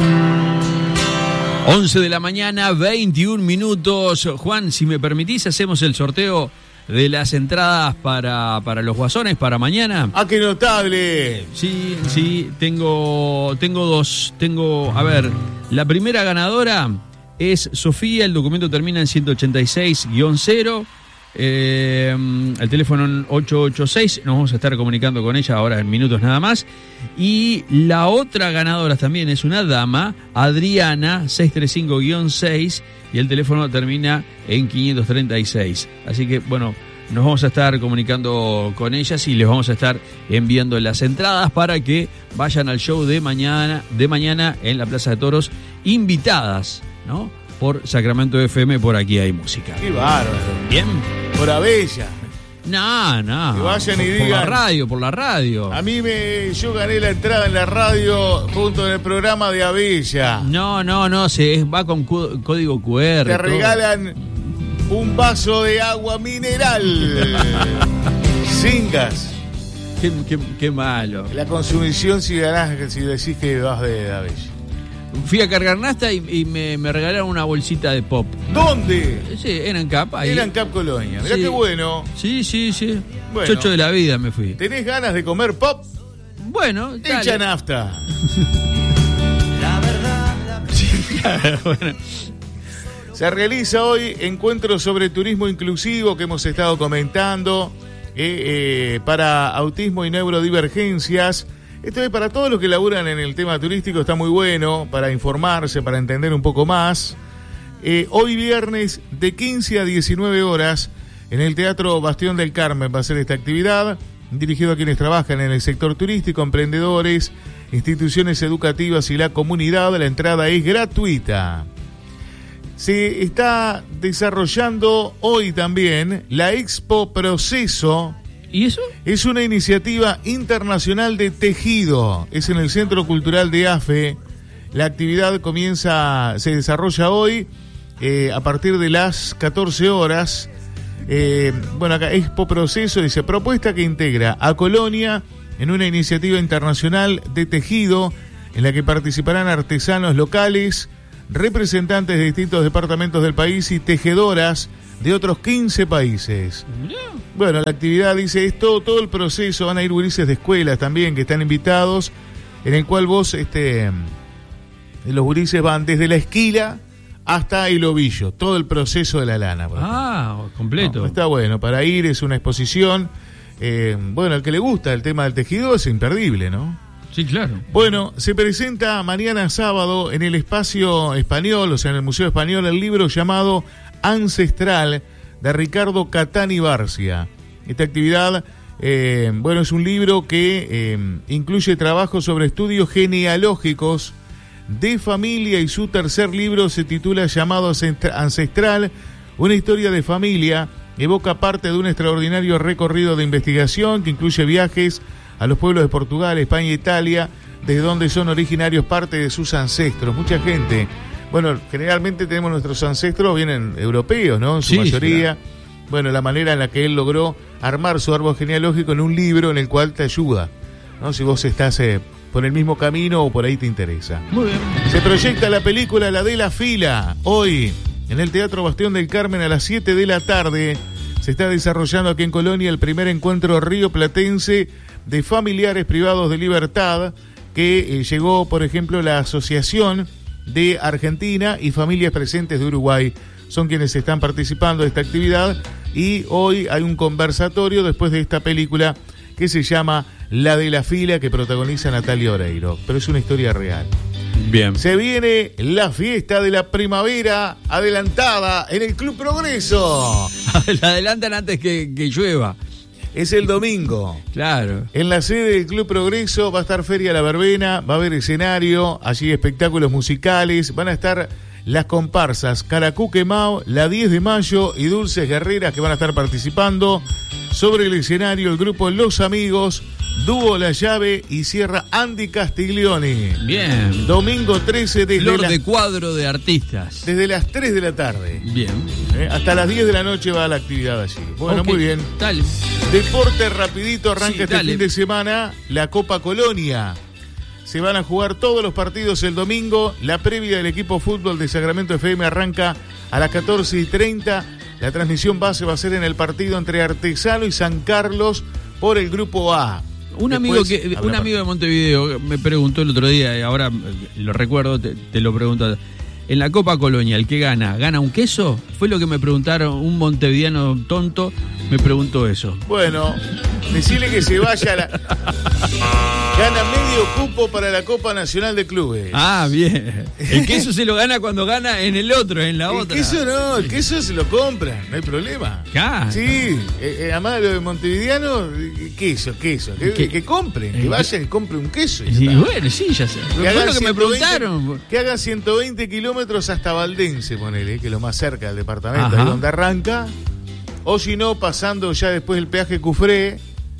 11 de la mañana, 21 minutos. Juan, si me permitís, hacemos el sorteo de las entradas para los Guasones para mañana. ¡Ah, qué notable! Sí, tengo dos. A ver, la primera ganadora es Sofía, el documento termina en 186-0. El teléfono 886, nos vamos a estar comunicando con ella ahora en minutos nada más. Y la otra ganadora también es una dama, Adriana, 635-6, y el teléfono termina en 536. Así que bueno, nos vamos a estar comunicando con ellas y les vamos a estar enviando las entradas para que vayan al show de mañana en la Plaza de Toros, invitadas, ¿no? Por Sacramento FM, por Aquí Hay Música. ¡Qué bárbaro! ¿Bien? Por Abella. No. Que vayan y digan. Por la radio. A mí yo gané la entrada en la radio junto en el programa de Abella. No, va con código QR. Te regalan un vaso de agua mineral. Sin gas. Qué malo. La consumición si decís que vas de Abella. Fui a cargar nafta y me regalaron una bolsita de pop. ¿Dónde? Sí, en ANCAP. Ahí. En ANCAP Colonia. Mirá sí. Qué bueno. Sí. Bueno, chocho de la vida me fui. ¿Tenés ganas de comer pop? Bueno, echa nafta. La verdad. Sí, claro, bueno. Se realiza hoy encuentro sobre turismo inclusivo que hemos estado comentando para autismo y neurodivergencias. Esto es para todos los que laburan en el tema turístico, está muy bueno para informarse, para entender un poco más. Hoy viernes de 15 a 19 horas en el Teatro Bastión del Carmen va a ser esta actividad, dirigido a quienes trabajan en el sector turístico, emprendedores, instituciones educativas y la comunidad. La entrada es gratuita. Se está desarrollando hoy también la Expo Proceso. ¿Y eso? Es una iniciativa internacional de tejido. Es en el Centro Cultural de AFE. La actividad se desarrolla hoy a partir de las 14 horas. Acá Expo Proceso dice, propuesta que integra a Colonia en una iniciativa internacional de tejido en la que participarán artesanos locales, representantes de distintos departamentos del país y tejedoras de otros 15 países. Bueno, la actividad dice esto, todo el proceso, van a ir gurises de escuelas también que están invitados, en el cual vos, los gurises van desde la esquila hasta el ovillo, todo el proceso de la lana. Completo. No, está bueno, para ir es una exposición, al que le gusta el tema del tejido es imperdible, ¿no? Sí, claro. Bueno, se presenta mañana sábado en el Espacio Español, o sea, en el Museo Español, el libro llamado Ancestral de Ricardo Catani Barcia. Esta actividad, es un libro que incluye trabajos sobre estudios genealógicos de familia y su tercer libro se titula llamado Ancestral, una historia de familia. Evoca parte de un extraordinario recorrido de investigación que incluye viajes a los pueblos de Portugal, España e Italia, desde donde son originarios parte de sus ancestros. Mucha gente, generalmente tenemos nuestros ancestros, vienen europeos, ¿no? En su mayoría. Claro. Bueno, la manera en la que él logró armar su árbol genealógico en un libro en el cual te ayuda, ¿no? Si vos estás por el mismo camino o por ahí te interesa. Muy bien. Se proyecta la película La de la Fila, hoy, en el Teatro Bastión del Carmen a las 7 de la tarde. Se está desarrollando aquí en Colonia el primer encuentro rioplatense de familiares privados de libertad, que llegó, por ejemplo, la Asociación de Argentina y Familias Presentes de Uruguay. Son quienes están participando de esta actividad y hoy hay un conversatorio después de esta película que se llama La de la Fila, que protagoniza Natalia Oreiro, pero es una historia real. Bien. Se viene la fiesta de la primavera adelantada en el Club Progreso. La adelantan antes que llueva. Es el domingo. Claro. En la sede del Club Progreso va a estar Feria La Verbena, va a haber escenario, allí espectáculos musicales, van a estar las comparsas Caracú Quemao, la 10 de mayo y Dulces Guerreras que van a estar participando. Sobre el escenario el grupo Los Amigos, Dúo La Llave y cierra Andy Castiglioni. Bien. Domingo 13 de cuadro de artistas. Desde las 3 de la tarde. Bien. Hasta las 10 de la noche va la actividad allí. Bueno, okay. Muy bien. Dale. Deporte rapidito, arranca sí, este fin de semana la Copa Colonia. se van a jugar todos los partidos el domingo. La previa del equipo fútbol de Sacramento FM arranca a las 14:30. La transmisión base va a ser en el partido entre Artesano y San Carlos por el grupo A. Un amigo de Montevideo me preguntó el otro día, y ahora lo recuerdo, te lo pregunto. En la Copa Colonia, el que gana un queso. Fue lo que me preguntaron, un montevideano tonto me preguntó eso. Bueno, decirle que se vaya gana medio cupo para la Copa Nacional de Clubes. Ah, bien. El queso se lo gana cuando gana en el otro, en la otra. El queso no, el queso se lo compran, no hay problema. Claro. Sí, además lo de montevideano, queso. Que compren, que vayan y compren un queso. Y bueno, sí, ya sé. Fue lo que me preguntaron. Que hagan 120 kilómetros hasta Valdense, ponele, que es lo más cerca del departamento, ahí donde arranca. O si no, pasando ya después del peaje Cufré,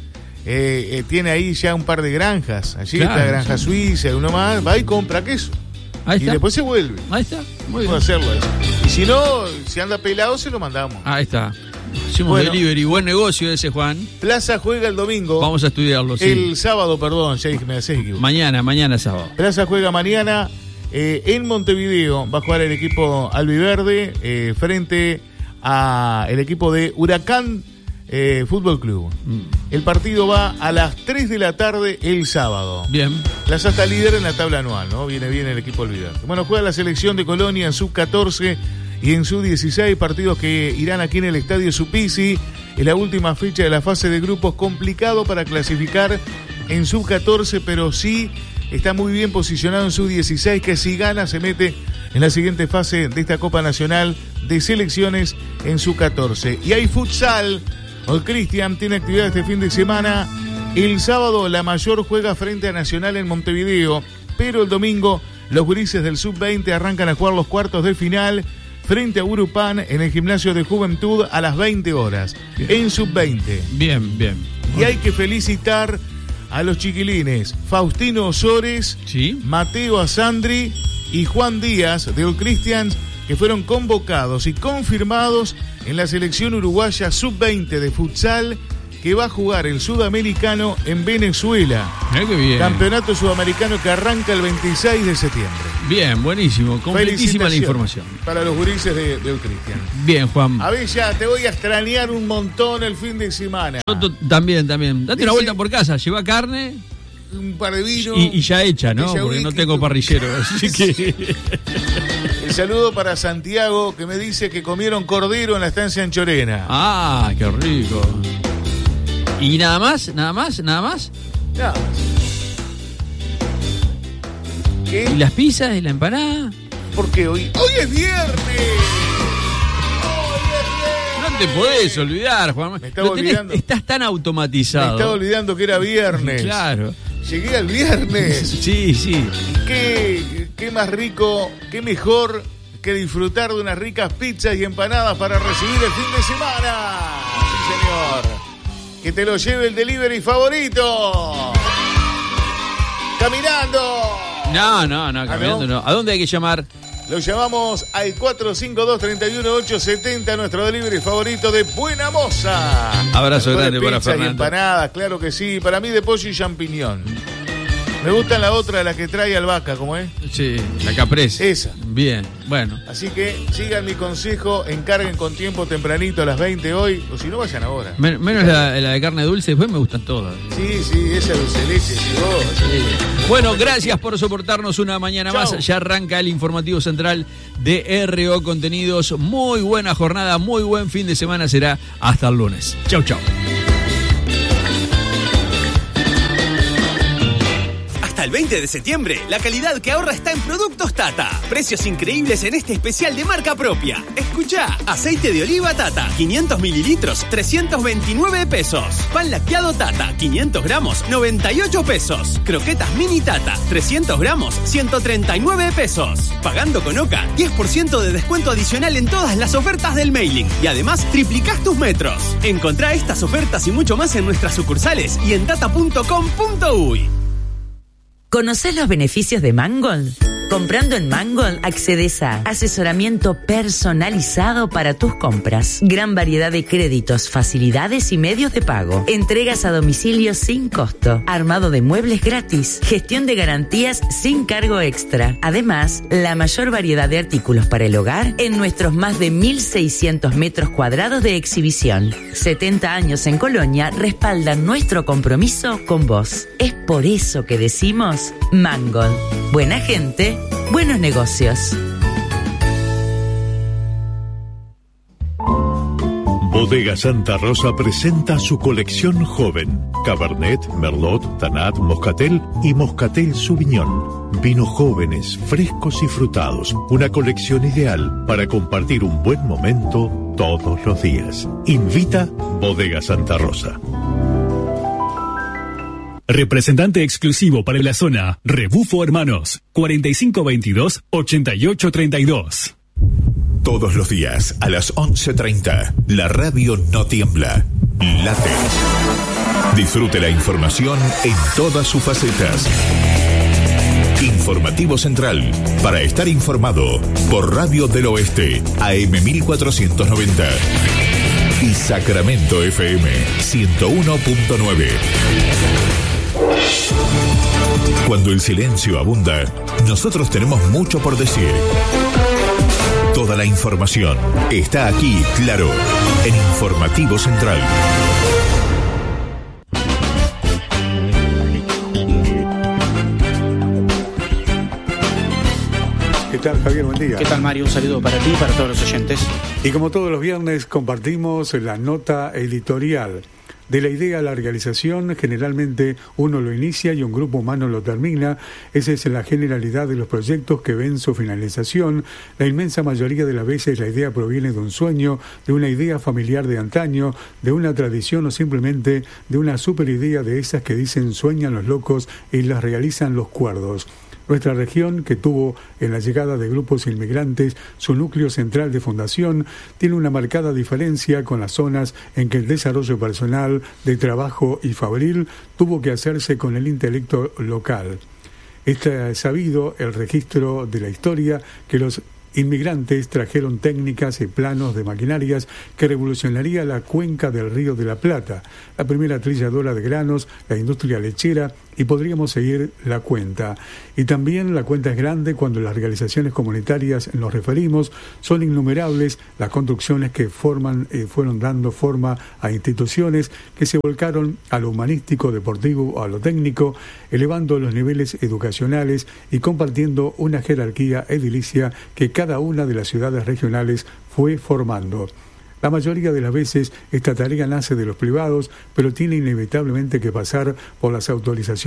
tiene ahí ya un par de granjas. Allí está Granja Suiza, uno más, va y compra queso. Ahí está. Y después se vuelve. Ahí está, muy bien. Puede hacerlo eso. Y si no, si anda pelado, se lo mandamos. Ahí está. Hicimos delivery, buen negocio ese, Juan. Plaza juega el domingo. Vamos a estudiarlo, sí. El sábado, perdón, ya dije, me hacés equivocar. Mañana sábado. Plaza juega mañana en Montevideo. Va a jugar el equipo albiverde frente a el equipo de Huracán Fútbol Club. El partido va a las 3 de la tarde el sábado. Bien. Plaza está líder en la tabla anual, ¿no? Viene bien el equipo albiverde. Bueno, juega la selección de Colonia en sub-14 y en sub-16, partidos que irán aquí en el Estadio Supisi. Es la última fecha de la fase de grupos, complicado para clasificar en sub-14, pero sí está muy bien posicionado en sub-16, que si gana se mete en la siguiente fase de esta Copa Nacional de Selecciones en sub-14. Y hay futsal. Old Christian tiene actividad este fin de semana. El sábado la Mayor juega frente a Nacional en Montevideo, pero el domingo los gurises del sub-20 arrancan a jugar los cuartos de final frente a Urupán en el Gimnasio de Juventud a las 20 horas, en sub-20. Bien. Y hay que felicitar a los chiquilines Faustino Osores, ¿sí? Mateo Asandri y Juan Díaz de Old Christians, que fueron convocados y confirmados en la selección uruguaya sub-20 de futsal, que va a jugar el sudamericano en Venezuela. Qué bien. Campeonato sudamericano que arranca el 26 de septiembre. Bien, buenísimo. Completísima la información. Para los gurises de Old Christian. Bien, Juan. A ver, ya te voy a extrañar un montón el fin de semana. También. Date una vuelta por casa, lleva carne. Un par de vino. Y ya hecha, ¿no? Porque no tengo parrillero. Así que... El saludo para Santiago, que me dice que comieron cordero en la estancia en Chorena. Ah, qué rico. ¿Y nada más? Nada más. ¿Qué? ¿Y las pizzas y la empanada? Porque hoy es viernes. No te podés olvidar, Juan. Me estaba olvidando. Estás tan automatizado. Me estaba olvidando que era viernes. Claro. Llegué al viernes. Sí. Qué más rico, qué mejor que disfrutar de unas ricas pizzas y empanadas para recibir el fin de semana. Sí, señor. Que te lo lleve el delivery favorito. Caminando. No, caminando no. ¿A dónde hay que llamar? Lo llamamos al 452-31870, nuestro delivery favorito de Buena Moza. Abrazo grande para pizza Fernando. Y empanadas, claro que sí. Para mí de pollo y champiñón. Me gusta la otra, la que trae albahaca, ¿cómo es? Sí, la caprese. Esa. Bien, bueno. Así que sigan mi consejo, encarguen con tiempo tempranito a las 20 hoy, o si no vayan ahora. Menos la de carne dulce, después me gustan todas. Sí, esa dulce de leche, Bueno, gracias por soportarnos una mañana más. Ya arranca el informativo central de RO Contenidos. Muy buena jornada, muy buen fin de semana será hasta el lunes. Chau. Hasta el 20 de septiembre, la calidad que ahorra está en Productos Tata. Precios increíbles en este especial de marca propia. Escuchá, aceite de oliva Tata, 500 mililitros, 329 pesos. Pan lacteado Tata, 500 gramos, 98 pesos. Croquetas mini Tata, 300 gramos, 139 pesos. Pagando con OCA, 10% de descuento adicional en todas las ofertas del mailing. Y además, triplicás tus metros. Encontrá estas ofertas y mucho más en nuestras sucursales y en tata.com.uy. ¿Conocés los beneficios de Mangold? Comprando en Mangold accedes a asesoramiento personalizado para tus compras, gran variedad de créditos, facilidades y medios de pago, entregas a domicilio sin costo, armado de muebles gratis, gestión de garantías sin cargo extra. Además, la mayor variedad de artículos para el hogar en nuestros más de 1.600 metros cuadrados de exhibición. 70 años en Colonia respaldan nuestro compromiso con vos. Es por eso que decimos Mangold. Buena gente, buenos negocios. Bodega Santa Rosa presenta su colección joven. Cabernet, Merlot, Tanat, Moscatel y Moscatel Sauvignon. Vinos jóvenes, frescos y frutados. Una colección ideal para compartir un buen momento todos los días. Invita Bodega Santa Rosa. Representante exclusivo para la zona, Rebufo Hermanos, 4522-8832. Todos los días a las 11:30, la radio no tiembla, late. Disfrute la información en todas sus facetas. Informativo Central, para estar informado, por Radio del Oeste, AM 1490. Y Sacramento FM 101.9. Cuando el silencio abunda, nosotros tenemos mucho por decir. Toda la información está aquí, claro, en Informativo Central. ¿Qué tal, Javier? Buen día. ¿Qué tal, Mario? Un saludo para ti y para todos los oyentes. Y como todos los viernes, compartimos la nota editorial. De la idea a la realización, generalmente uno lo inicia y un grupo humano lo termina. Esa es la generalidad de los proyectos que ven su finalización. La inmensa mayoría de las veces la idea proviene de un sueño, de una idea familiar de antaño, de una tradición o simplemente de una superidea de esas que dicen sueñan los locos y las realizan los cuerdos. Nuestra región, que tuvo en la llegada de grupos inmigrantes su núcleo central de fundación, tiene una marcada diferencia con las zonas en que el desarrollo personal, de trabajo y fabril tuvo que hacerse con el intelecto local. Está sabido el registro de la historia que los inmigrantes trajeron técnicas y planos de maquinarias que revolucionaría la cuenca del Río de la Plata, la primera trilladora de granos, la industria lechera, y podríamos seguir la cuenta. Y también la cuenta es grande cuando las realizaciones comunitarias nos referimos, son innumerables las construcciones que fueron dando forma a instituciones que se volcaron a lo humanístico, deportivo o a lo técnico, elevando los niveles educacionales y compartiendo una jerarquía edilicia que cada una de las ciudades regionales fue formando. La mayoría de las veces esta tarea nace de los privados, pero tiene inevitablemente que pasar por las autorizaciones